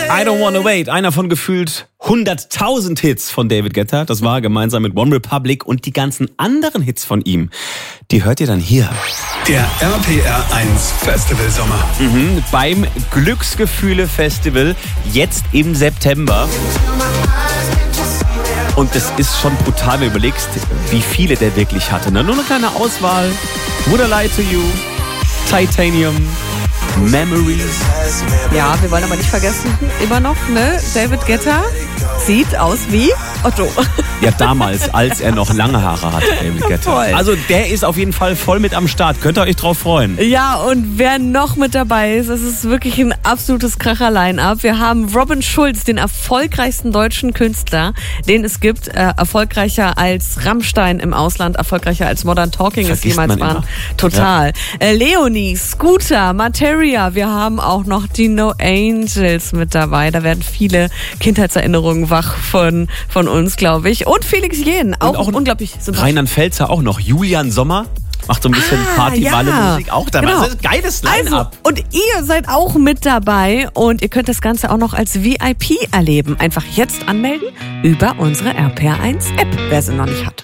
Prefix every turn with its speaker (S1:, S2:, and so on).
S1: I Don't Wanna Wait, einer von gefühlt 100.000 Hits von David Guetta. Das war gemeinsam mit One Republic und die ganzen anderen Hits von ihm. Die hört ihr dann hier.
S2: Der RPR1 Festival Sommer.
S1: Beim Glücksgefühle Festival, jetzt im September. Und das ist schon brutal, wenn du überlegst, wie viele der wirklich hatte. Nur eine kleine Auswahl. Would I Lie to You, Titanium, Memories.
S3: Ja, wir wollen aber nicht vergessen, immer noch, ne? David Guetta sieht aus wie Otto.
S1: Ja, damals, als er noch lange Haare hatte, David Guetta.
S3: Voll.
S1: Also der ist auf jeden Fall voll mit am Start. Könnt ihr euch drauf freuen.
S3: Ja, und wer noch mit dabei ist, es ist wirklich ein absolutes Kracher-Line-Up. Wir haben Robin Schulz, den erfolgreichsten deutschen Künstler, den es gibt. Erfolgreicher als Rammstein im Ausland, erfolgreicher als Modern Talking es
S1: Vergisst
S3: jemals
S1: man
S3: waren.
S1: immer.
S3: Total. Leonie, Scooter, Materia. Wir haben auch noch die No Angels mit dabei. Da werden viele Kindheitserinnerungen wach von uns, glaube ich. Und Felix Jähn, auch unglaublich sympathisch.
S1: Rheinland-Pfälzer auch noch. Julian Sommer macht so ein bisschen Party-Walle-Musik auch dabei.
S3: Genau.
S1: Das ist ein geiles Line-Up.
S3: Also, und ihr seid auch mit dabei und ihr könnt das Ganze auch noch als VIP erleben. Einfach jetzt anmelden über unsere RPR1-App, wer sie noch nicht hat.